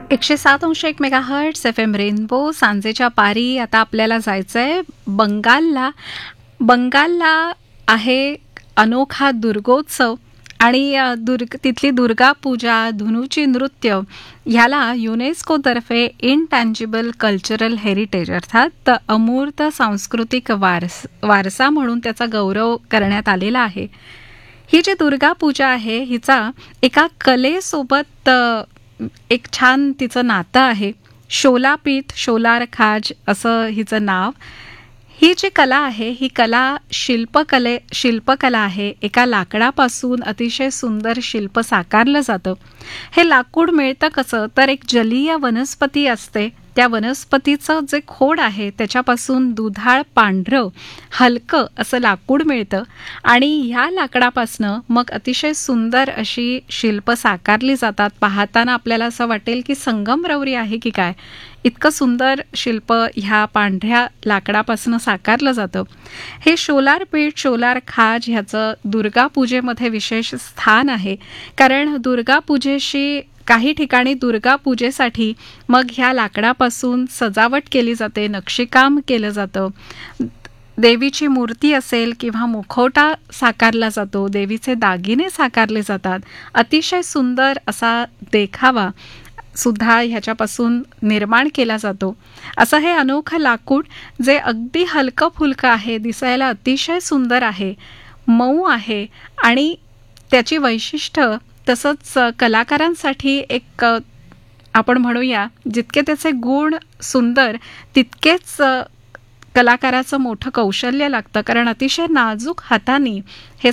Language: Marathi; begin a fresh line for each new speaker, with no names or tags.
107.1 मेगाहर्ट्झ FM रेनबो सांजेच्या पारी. आता आपल्याला जायचंय बंगालला. बंगालला आहे अनोखा दुर्गोत्सव आणि तिथली दुर्गा पूजा, धुनूची नृत्य ह्याला युनेस्कोतर्फे इनटँजिबल कल्चरल हेरिटेज अर्थात अमूर्त सांस्कृतिक वारसा म्हणून त्याचा गौरव करण्यात आलेला आहे. ही जी दुर्गा पूजा आहे हिचा एका कलेसोबत एक छान तिचं नातं आहे. शोलापीठ, शोलार खाज असं हिचं नाव. ही जी कला आहे ही कला शिल्पकला आहे. एका लाकडापासून अतिशय सुंदर शिल्प साकारलं जातं. हे लाकूड मिळतं कसं तर एक जलीय वनस्पती असते. त्या वनस्पतीचं जे खोड आहे त्याच्यापासून दुधाळ पांढरं हलकं असं लाकूड मिळतं आणि ह्या लाकडापासनं मग अतिशय सुंदर अशी शिल्प साकारली जातात. पाहताना आपल्याला असं वाटेल की संगमरवरी आहे की काय, इतकं सुंदर शिल्प ह्या पांढऱ्या लाकडापासून साकारलं जातं. हे शोलार पीठ, शोलार खाज ह्याचं दुर्गा पूजेमध्ये विशेष स्थान आहे. कारण दुर्गा पूजेशी काही ठिकाणी दुर्गा पूजेसाठी मग ह्या लाकडापासून सजावट केली जाते, नक्षीकाम केलं जातं. देवीची मूर्ती असेल किंवा मुखवटा साकारला जातो, देवीचे दागिने साकारले जातात. अतिशय सुंदर असा देखावा सुद्धा ह्याच्यापासून निर्माण केला जातो. असं हे अनोखं लाकूड जे अगदी हलकं फुलकं आहे, दिसायला अतिशय सुंदर आहे, मऊ आहे आणि त्याची वैशिष्ट्य तसंच कलाकारांसाठी एक आपण म्हणूया जितके त्याचे गुण सुंदर तितकेच कलाकाराचं मोठं कौशल्य लागतं. कारण अतिशय नाजूक हाताने हे